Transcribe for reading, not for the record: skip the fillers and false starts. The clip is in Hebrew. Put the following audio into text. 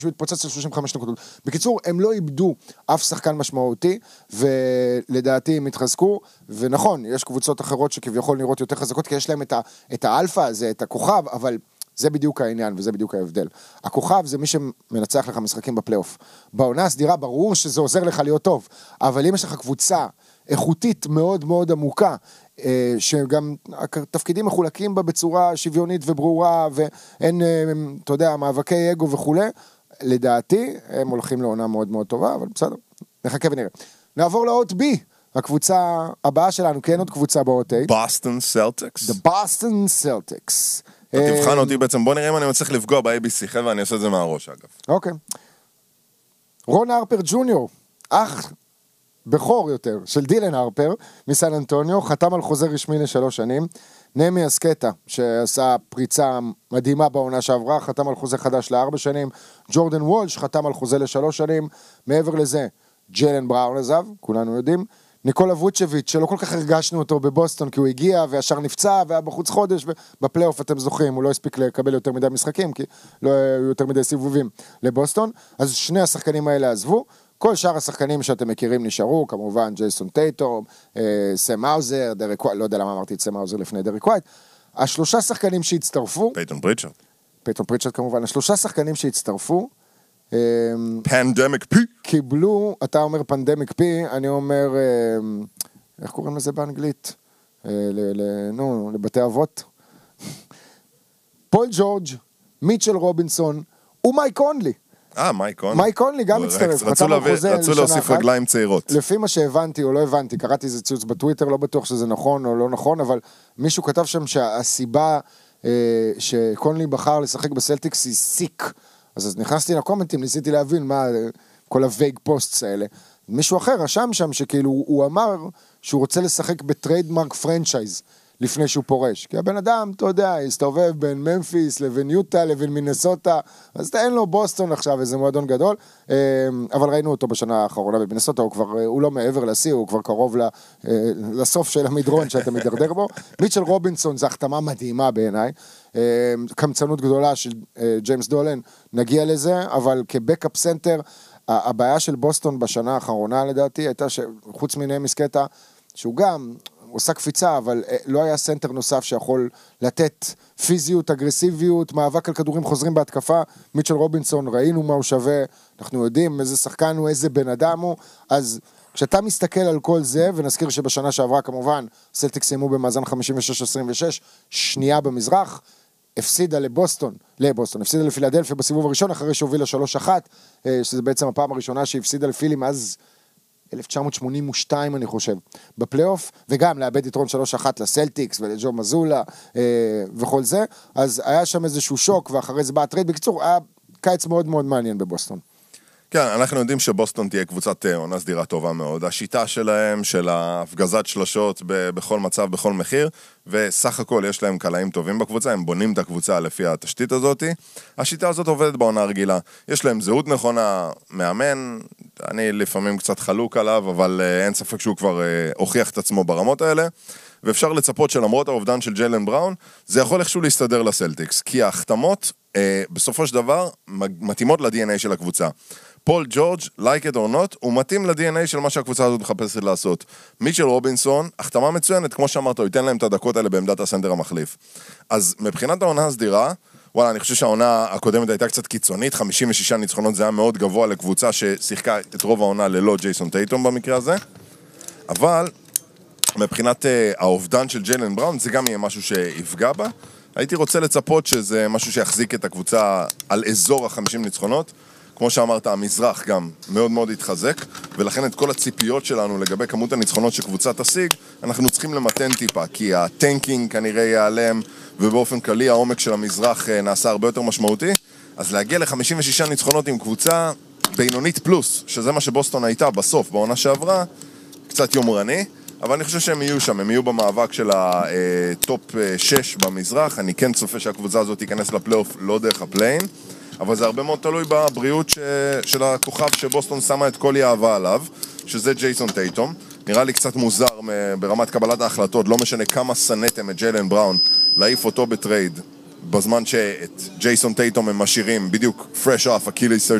שהוא התפוצץ ל-35 נקודות. בקיצור, הם לא איבדו אף שחקן משמעותי, ולדעתי הם התחזקו, ונכון, יש קבוצות אחרות שכביכול נראות יותר חזקות, כי יש להם את האלפא הזה, את הכוכב, אבל זה בדיוק העניין, וזה בדיוק ההבדל. הכוכב זה מי שמנצח לך משחקים בפלייאוף. בעונה הסדירה ברור שזה עוזר לך להיות טוב, אבל אם יש לך קבוצה איכותית מאוד מאוד עמוקה, שגם התפקידים מחולקים בה בצורה שוויונית וברורה, ואין, אתה יודע, מאבקי אגו וכו', לדעתי, הם הולכים לעונה מאוד מאוד טובה, אבל בסדר, נחכה ונראה. נעבור לאות B, הקבוצה הבאה שלנו, כי אין עוד קבוצה באות A. בוסטון סלטיקס. The Boston Celtics. תבחן אותי בעצם, בוא נראה אם אני מצליח לפגוע ב-ABC, חבר'ה, ואני עושה את זה מהראש, אגב. אוקיי. רון הרפר ג'וניור, אח בכור יותר, של דילן הרפר, מסן אנטוניו, חתם על חוזה רשמי ל3 שנים, נמי אסקטה, שעשה פריצה מדהימה בעונה שעברה, חתם על חוזה חדש ל4 שנים, ג'ורדן וולש חתם על חוזה ל3 שנים, מעבר לזה, ג'יילן בראון עזב, כולנו יודעים, ניקולה ווצ'ביץ', שלא כל כך הרגשנו אותו בבוסטון, כי הוא הגיע וישר נפצע, והיה בחוץ חודש, ובפלייאוף אתם זוכרים, הוא לא הספיק לקבל יותר מדי משחקים, כי לא היו יותר מדי סיבובים לבוסטון, אז שני השחקנים האלה עזבו, כל שאר השחקנים שאתם מכירים נשארו, כמובן ג'ייסון טייטום, סם האוזר, דריק ווייט, לא יודע למה אמרתי את סם האוזר לפני דריק ווייט, השלושה שחקנים שהצטרפו, פייטון פריצ'רד כמובן, השלושה שחקנים שהצטרפו, פנדמיק פי. קיבלו, אתה אומר פנדמיק פי, אני אומר, איך קוראים לזה באנגלית? לבתי אבות. פול ג'ורג', מיטשל רובינסון, ומייק קונלי. מייק קונלי גם מצטרף. רצו להוסיף רגליים צעירות. לפי מה שהבנתי או לא הבנתי, קראתי איזה ציוץ בטוויטר, לא בטוח שזה נכון או לא נכון, אבל מישהו כתב שם שהסיבה שקונלי בחר לשחק בסלטיקס היא סיק. אז נכנסתי לקומנטים, ניסיתי להבין מה כל הווייג פוסטס האלה. מישהו אחר רשם שם שכאילו הוא אמר שהוא רוצה לשחק בטריידמרק פרנצ'ייז לפני שהוא פורש. כי הבן אדם, אתה יודע, הסתובב בין ממפיס לבין יוטה לבין מינסוטה, אז אין לו בוסטון עכשיו, איזה מועדון גדול, אבל ראינו אותו בשנה האחרונה במינסוטה, הוא לא מעבר לשיא, הוא כבר קרוב לסוף של המדרון שאתה מדרדר בו. מיטשל רובינסון זה החתמה מדהימה בעיניי, קמצנות גדולה של ג'יימס דולן, נגיע לזה, אבל כבקאפ סנטר, הבעיה של בוסטון בשנה האחרונה לדעתי, הייתה שחוץ מנהים מסקטה, שהוא גם הוא עושה קפיצה, אבל לא היה סנטר נוסף שיכול לתת פיזיות, אגרסיביות, מאבק על כדורים חוזרים בהתקפה. מיטשל רובינסון, ראינו מה הוא שווה, אנחנו יודעים איזה שחקן הוא, איזה בן אדם הוא, אז כשאתה מסתכל על כל זה, ונזכיר שבשנה שעברה כמובן, סלטיקס סיימו במאזן 56-26, שנייה במזרח, הפסידה הפסידה לפילדלפיה בסיבוב הראשון, אחרי שהובילה 3-1, שזה בעצם הפעם הראשונה שהפסידה לפילים אז 1982 אני חושב, בפלייאוף, וגם לאבד יתרון 3-1 לסלטיקס ולג'ו מזולה וכל זה, אז היה שם איזשהו שוק, ואחרי זה בא הטרייד. בקיצור, היה קיץ מאוד מאוד מעניין בבוסטון. כן, אנחנו יודעים שבוסטון תהיה קבוצת עונה סדירה טובה מאוד. השיטה שלהם, של ההפגזת שלשות בכל מצב, בכל מחיר, וסך הכל יש להם קלעים טובים בקבוצה, הם בונים את הקבוצה לפי התשתית הזאת. השיטה הזאת עובדת בעונה רגילה. יש להם זהות נכונה, מאמן, אני לפעמים קצת חלוק עליו, אבל אין ספק שהוא כבר הוכיח את עצמו ברמות האלה, ואפשר לצפות שלמרות האובדן של ג'יילן בראון, זה יכול איכשהו להסתדר לסלטיקס, כי ההחתמות בסופו של דבר מתאימות ל-DNA של הקבוצה. פול ג'ורג', like it or not, הוא מתאים ל-DNA של מה שהקבוצה הזאת מחפשת לעשות. מיטשל רובינסון, החתמה מצוינת, כמו שאמרת, הוא ייתן להם את הדקות האלה בעמדת הסנטר המחליף. אז מבחינת העונה הסדירה, וואלה, אני חושב שהעונה הקודמת הייתה קצת קיצונית, 56 ניצחונות, זה היה מאוד גבוה לקבוצה ששיחקה את רוב העונה ללא ג'ייסון טייטום במקרה הזה, אבל מבחינת האובדן של ג'יילן בראון, זה גם יהיה משהו שיפגע בה. הייתי רוצה לצפות שזה משהו שיחזיק את הקבוצה על אזור ה-50 ניצחונות. כמו שאמרת, המזרח גם מאוד מאוד התחזק, ולכן את כל הציפיות שלנו לגבי כמות הניצחונות שקבוצה תשיג, אנחנו צריכים למתן טיפה, כי הטנקינג כנראה ייעלם, ובאופן כללי העומק של המזרח נעשה הרבה יותר משמעותי, אז להגיע ל-56 ניצחונות עם קבוצה בינונית פלוס, שזה מה שבוסטון הייתה בסוף, בעונה שעברה, קצת יומרני, אבל אני חושב שהם יהיו שם, הם יהיו במאבק של הטופ 6 במזרח, אני כן צופה שהקבוצה הזאת תיכנס לפלייאוף לא דרך הפליין, אבל זה הרבה מאוד תלוי בבריאות של הכוכב שבוסטון שמה את כל יאהבה עליו, שזה ג'ייסון טייטום. נראה לי קצת מוזר ברמת קבלת ההחלטות, לא משנה כמה סנתם את ג'יילן בראון, להעיף אותו בטרייד בזמן שאת ג'ייסון טייטום הם משאירים בדיוק fresh off Achilles